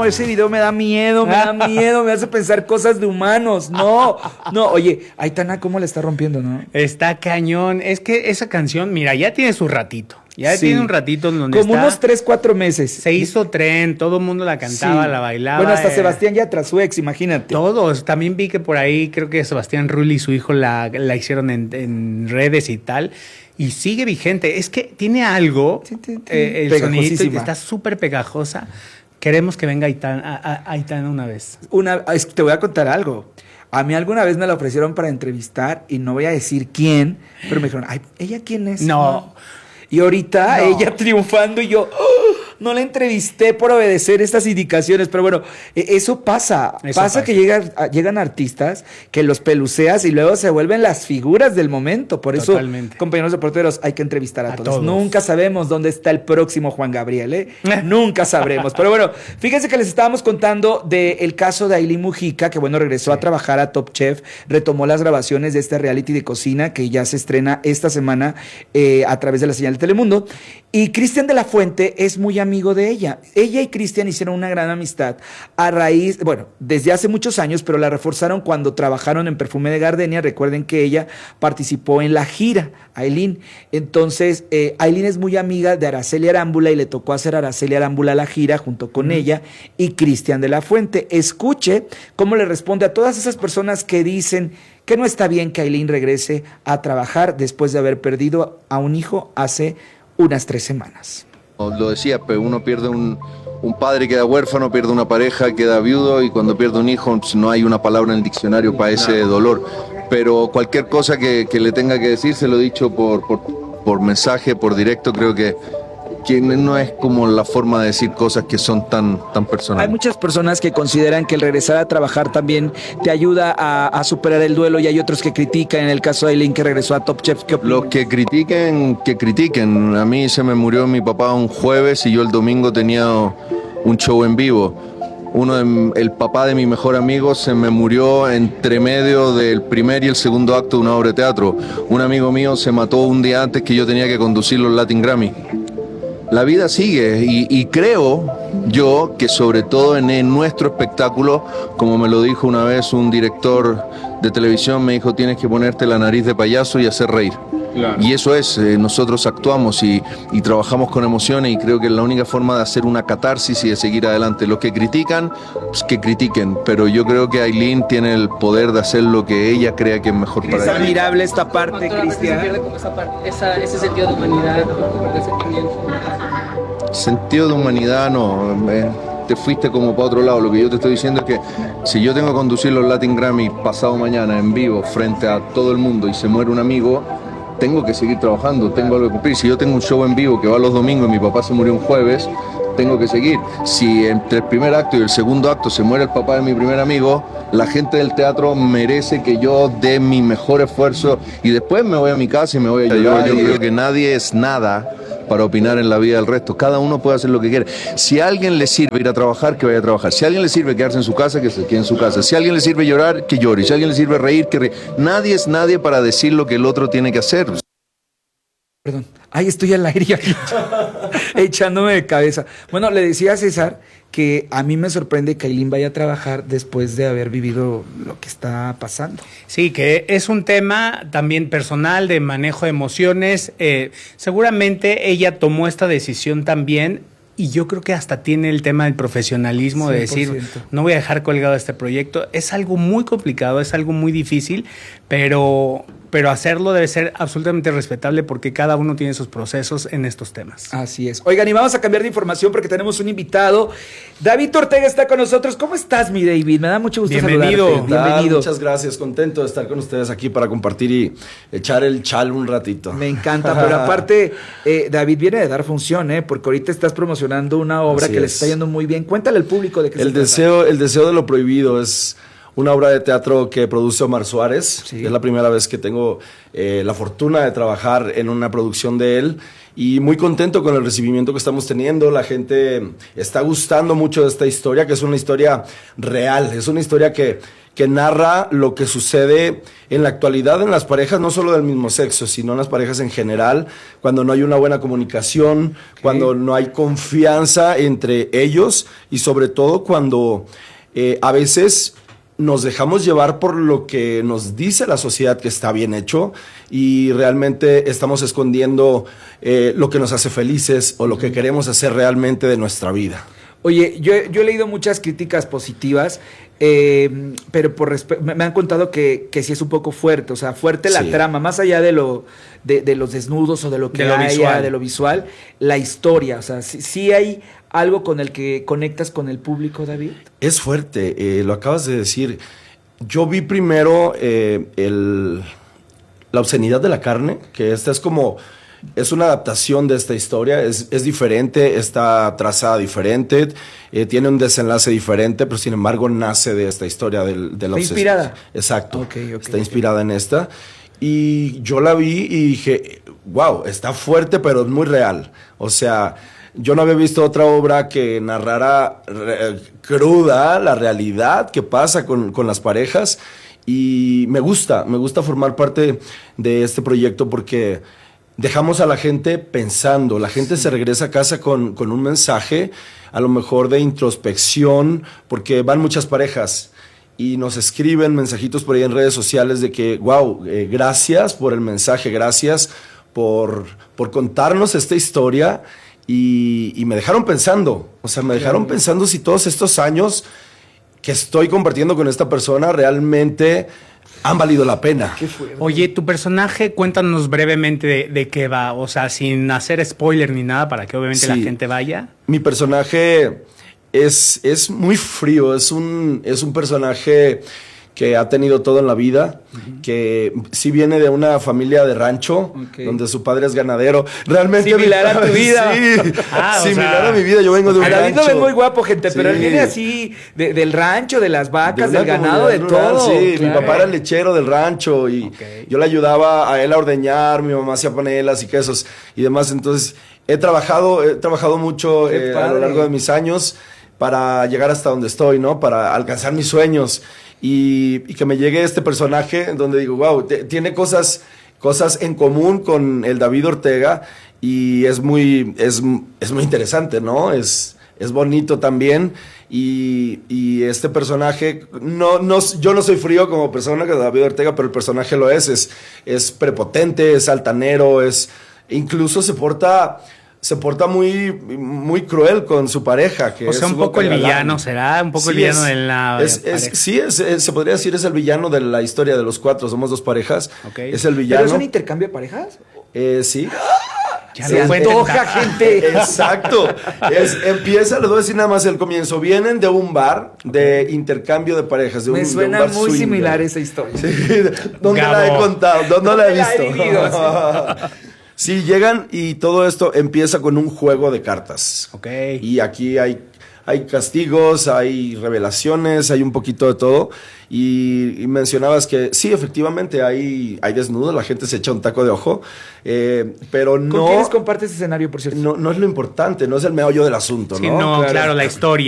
ese video me da miedo, me hace pensar cosas de humanos. No, oye, Aitana, ¿cómo le está rompiendo, no? Está cañón. Es que esa canción, mira, ya tiene su ratito. Ya sí. Tiene un ratito en donde como está, unos 3-4 meses. Se hizo tren, todo el mundo la cantaba, sí. La bailaba. Bueno, hasta Sebastián Yatra, su ex, imagínate. Todos. También vi que por ahí, creo que Sebastián Rulli y su hijo la hicieron en redes y tal. Y sigue vigente. Es que tiene algo, el sonidito, está súper pegajosa. Queremos que venga Aitana una vez. Te voy a contar algo. A mí alguna vez me la ofrecieron para entrevistar y no voy a decir quién, pero me dijeron, ay, ¿ella quién es? No. Y ahorita ella triunfando y yo no la entrevisté por obedecer estas indicaciones. Pero bueno, eso pasa. Pasa que llegan artistas que los peluceas y luego se vuelven las figuras del momento. Por eso, compañeros reporteros, hay que entrevistar a todos. Nunca sabemos dónde está el próximo Juan Gabriel, ¿eh? Nunca sabremos. Pero bueno, fíjense que les estábamos contando del caso de Ailín Mujica, que bueno, regresó a trabajar a Top Chef, retomó las grabaciones de este reality de cocina que ya se estrena esta semana a través de la señal de Telemundo. Y Cristian de la Fuente es muy amigo de ella. Ella y Cristian hicieron una gran amistad a raíz, bueno, desde hace muchos años, pero la reforzaron cuando trabajaron en Perfume de Gardenia. Recuerden que ella participó en la gira, Ailín. Entonces, Ailín es muy amiga de Araceli Arámbula y le tocó hacer a Araceli Arámbula la gira junto con ella y Cristian de la Fuente. Escuche cómo le responde a todas esas personas que dicen que no está bien que Ailín regrese a trabajar después de haber perdido a un hijo hace unas 3 semanas. Lo decía, pero uno pierde un padre, queda huérfano, pierde una pareja, queda viudo, y cuando pierde un hijo no hay una palabra en el diccionario para ese dolor. Pero cualquier cosa que le tenga que decir, se lo he dicho por mensaje, por directo. Creo que no es como la forma de decir cosas que son tan personales. Hay muchas personas que consideran que el regresar a trabajar también te ayuda a superar el duelo, y hay otros que critican. En el caso de Ailín, que regresó a Top Chef, ¿qué opinas? Los que critiquen. A mí se me murió mi papá un jueves y yo el domingo tenía un show en vivo. El papá de mi mejor amigo se me murió entre medio del primer y el segundo acto de una obra de teatro. Un amigo mío se mató un día antes que yo tenía que conducir los Latin Grammy. La vida sigue y creo yo que sobre todo en nuestro espectáculo, como me lo dijo una vez un director de televisión, me dijo: tienes que ponerte la nariz de payaso y hacer reír. Claro. Y eso es, nosotros actuamos y trabajamos con emociones, y creo que es la única forma de hacer una catarsis y de seguir adelante. Los que critican, pues que critiquen, pero yo creo que Ailín tiene el poder de hacer lo que ella crea que es mejor para ella. Es admirable esta parte, Cristian. Ese sentido de humanidad, Sentido de humanidad no, te fuiste como para otro lado. Lo que yo te estoy diciendo es que si yo tengo que conducir los Latin Grammy pasado mañana en vivo frente a todo el mundo y se muere un amigo, tengo que seguir trabajando, tengo algo que cumplir. Si yo tengo un show en vivo que va los domingos y mi papá se murió un jueves, tengo que seguir. Si entre el primer acto y el segundo acto se muere el papá de mi primer amigo, la gente del teatro merece que yo dé mi mejor esfuerzo, y después me voy a mi casa y me voy a llorar. Yo creo que nadie es nada para opinar en la vida del resto. Cada uno puede hacer lo que quiere. Si a alguien le sirve ir a trabajar, que vaya a trabajar. Si a alguien le sirve quedarse en su casa, que se quede en su casa. Si a alguien le sirve llorar, que llore. Si a alguien le sirve reír, que ríe. Nadie es nadie para decir lo que el otro tiene que hacer. Perdón. Ay, estoy al aire aquí, echándome de cabeza. Bueno, le decía a César que a mí me sorprende que Ailín vaya a trabajar después de haber vivido lo que está pasando. Sí, que es un tema también personal, de manejo de emociones. Seguramente ella tomó esta decisión también, y yo creo que hasta tiene el tema del profesionalismo, 100%. De decir, no voy a dejar colgado este proyecto. Es algo muy complicado, es algo muy difícil, pero hacerlo debe ser absolutamente respetable, porque cada uno tiene sus procesos en estos temas. Así es. Oigan, y vamos a cambiar de información porque tenemos un invitado. David Ortega está con nosotros. ¿Cómo estás, mi David? Me da mucho gusto saludarte. Bienvenido. Muchas gracias. Contento de estar con ustedes aquí para compartir y echar el chal un ratito. Me encanta, pero aparte, David viene de dar función, porque ahorita estás promocionando una obra que le está yendo muy bien. Cuéntale al público de qué se trata. El deseo de lo prohibido es una obra de teatro que produce Omar Suárez. Sí. Es la primera vez que tengo la fortuna de trabajar en una producción de él y muy contento con el recibimiento que estamos teniendo. La gente está gustando mucho de esta historia, que es una historia real, es una historia que narra lo que sucede en la actualidad en las parejas, no solo del mismo sexo, sino en las parejas en general, cuando no hay una buena comunicación, cuando no hay confianza entre ellos y sobre todo cuando a veces nos dejamos llevar por lo que nos dice la sociedad que está bien hecho y realmente estamos escondiendo lo que nos hace felices o lo que queremos hacer realmente de nuestra vida. Oye, yo he leído muchas críticas positivas, pero me han contado que sí es un poco fuerte, o sea, fuerte la trama, más allá de los desnudos o de lo que haya, de lo visual, la historia, o sea, sí hay algo con el que conectas con el público, David. Es fuerte, lo acabas de decir. Yo vi primero la obscenidad de la carne, que esta es una adaptación de esta historia, es diferente, está trazada diferente, tiene un desenlace diferente, pero sin embargo nace de esta historia de la obsesión. ¿Inspirada? Exacto, Okay, está inspirada en esta. Y yo la vi y dije, wow, está fuerte, pero es muy real. O sea, yo no había visto otra obra que narrara cruda la realidad que pasa con las parejas. Y me gusta formar parte de este proyecto porque dejamos a la gente pensando, la gente se regresa a casa con un mensaje, a lo mejor de introspección, porque van muchas parejas y nos escriben mensajitos por ahí en redes sociales de que, wow, gracias por el mensaje, gracias por contarnos esta historia y me dejaron pensando, o sea, me dejaron pensando si todos estos años que estoy compartiendo con esta persona realmente han valido la pena. Oye, tu personaje, cuéntanos brevemente de qué va, o sea, sin hacer spoiler ni nada para que obviamente la gente vaya. Mi personaje es muy frío, es un personaje que ha tenido todo en la vida, que sí viene de una familia de rancho, donde su padre es ganadero. Realmente similar a tu vida. Sí, similar a mi vida. Yo vengo de un rancho. David lo ven muy guapo, gente, pero él viene así del rancho, de las vacas, del ganado, de rural, todo. Sí, claro. Mi papá era lechero del rancho y yo le ayudaba a él a ordeñar, mi mamá hacía panelas y quesos y demás. Entonces, he trabajado mucho a lo largo de mis años para llegar hasta donde estoy, ¿no? Para alcanzar mis sueños. Y que me llegue este personaje donde digo, wow, tiene cosas en común con el David Ortega y es muy interesante, ¿no? Es bonito también y este personaje, yo no soy frío como persona que David Ortega, pero el personaje lo es prepotente, es altanero, incluso se porta muy, muy cruel con su pareja. Que o sea, un poco el villano, ¿será? Un poco el villano de la pareja. Sí, se podría decir, es el villano de la historia de los cuatro. Somos dos parejas. Es el villano. ¿Pero es un intercambio de parejas? Sí. Ya se antoja, gente. Exacto. Les voy a decir nada más el comienzo. Vienen de un bar de intercambio de parejas. Me suena bar muy swinger. Similar esa historia. Sí. ¿Dónde la he contado? ¿Dónde la he visto? Vivido, sí, llegan y todo esto empieza con un juego de cartas. Y aquí hay castigos, hay revelaciones, hay un poquito de todo. Y mencionabas que sí, efectivamente hay desnudos, la gente se echa un taco de ojo, pero no... ¿Con quiénes compartes escenario, por cierto? No es lo importante, no es el meollo del asunto, Sí, ¿no? claro, la historia.